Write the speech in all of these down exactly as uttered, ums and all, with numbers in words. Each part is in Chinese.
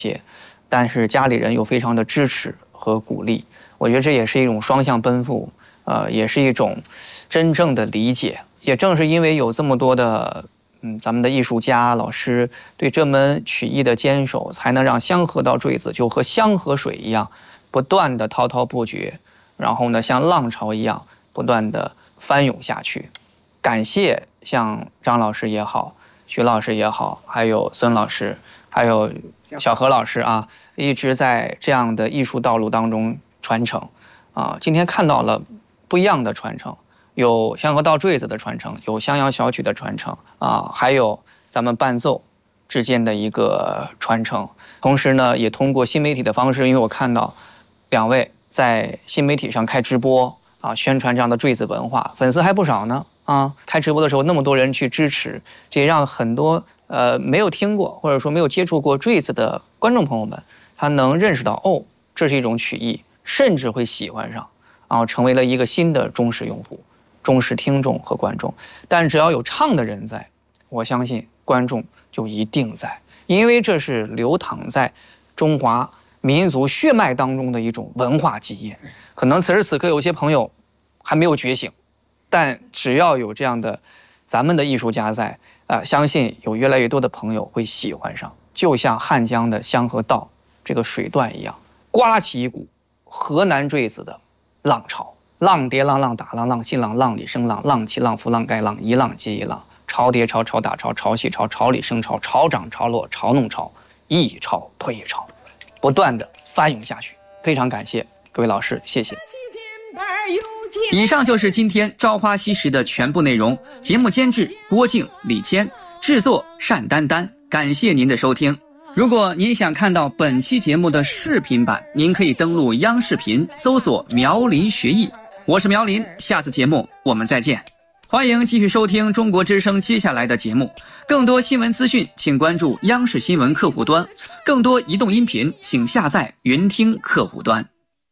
但是家里人又非常的支持和鼓励，我觉得这也是一种双向奔赴，呃，也是一种真正的理解。也正是因为有这么多的，嗯，咱们的艺术家老师对这门曲艺的坚守，才能让香河道坠子就和香河水一样，不断的滔滔不绝，然后呢，像浪潮一样不断的翻涌下去。感谢像张老师也好，徐老师也好，还有孙老师，还有小何老师啊，一直在这样的艺术道路当中传承啊。今天看到了不一样的传承，有香河道坠子的传承，有襄阳小曲的传承啊，还有咱们伴奏之间的一个传承。同时呢，也通过新媒体的方式，因为我看到两位在新媒体上开直播啊，宣传这样的坠子文化，粉丝还不少呢啊。开直播的时候那么多人去支持，这也让很多呃没有听过或者说没有接触过坠子的观众朋友们，他能认识到哦，这是一种曲艺，甚至会喜欢上，然后成为了一个新的忠实用户、忠实听众和观众。但只要有唱的人在，我相信观众就一定在，因为这是流淌在中华民族血脉当中的一种文化基业。可能此时此刻有些朋友还没有觉醒，但只要有这样的咱们的艺术家在，呃，相信有越来越多的朋友会喜欢上，就像汉江的香河道这个水段一样，刮起一股河南坠子的浪潮，浪叠浪，浪打浪，浪细浪，浪里生浪，浪起浪伏浪盖浪，一浪接一浪，潮叠潮，潮打潮，潮汐潮，潮里生潮，潮涨潮落，潮弄潮，一潮推一潮，不断的翻涌下去。非常感谢各位老师，谢谢。 以上就是今天《朝花夕拾》的全部内容。节目监制郭靖、李谦，制作单丹丹。感谢您的收听。如果您想看到本期节目的视频版，您可以登录央视频搜索苗林学艺。我是苗林，下次节目我们再见。欢迎继续收听中国之声接下来的节目。更多新闻资讯请关注央视新闻客户端，更多移动音频请下载云听客户端。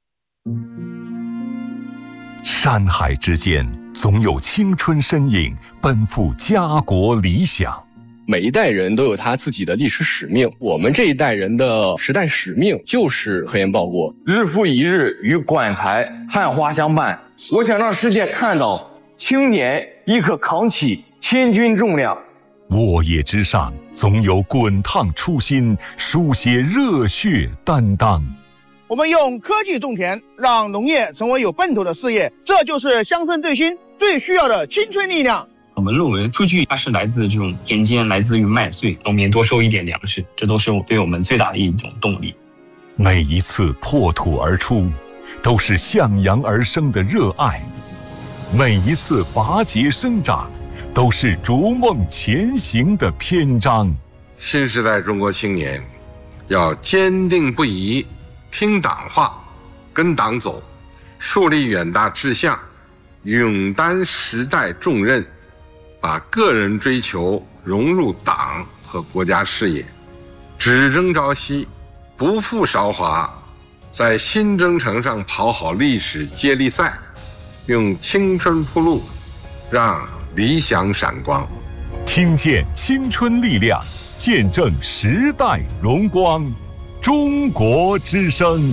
山海之间总有青春身影奔赴家国理想。 每一代人都有他自己的历史使命，我们这一代人的时代使命就是和颜报国， 日复一日与馆台汉花相伴。我想让世界看到青年亦可扛起千钧重量。 沃野之上总有滚烫初心，书写热血担当。 我们用科技种田，让农业成为有奔头的事业，这就是乡村振兴最需要的青春力量。 我们认为数据它是来自这种田间，来自于麦穗，农民多收一点粮食，这都是对我们最大的一种动力。 每一次破土而出，都是向阳而生的热爱；每一次拔节生长，都是逐梦前行的篇章。 新时代中国青年要坚定不移听党话，跟党走，树立远大志向，勇担时代重任，把个人追求融入党和国家事业，只争朝夕，不负韶华，在新征程上跑好历史接力赛，用青春铺路，让理想闪光。 听见青春力量，见证时代荣光。中国之声。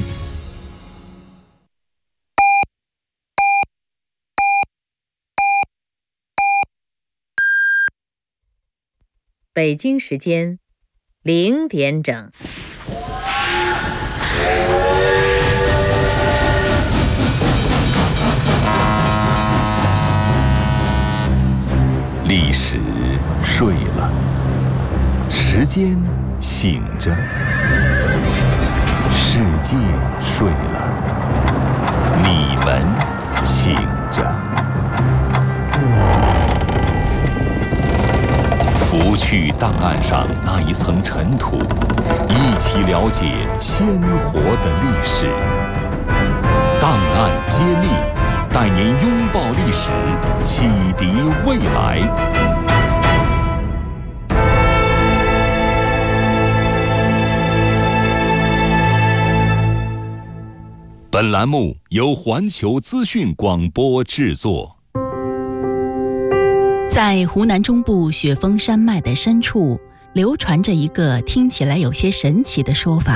北京时间零点整。 历史睡了，时间醒着，世界睡了，你们醒着。拂去档案上那一层尘土，一起了解鲜活的历史。档案揭秘，带您拥抱历史，启迪未来。本栏目由环球资讯广播制作。 在湖南中部雪峰山脉的深处， 流传着一个听起来有些神奇的说法：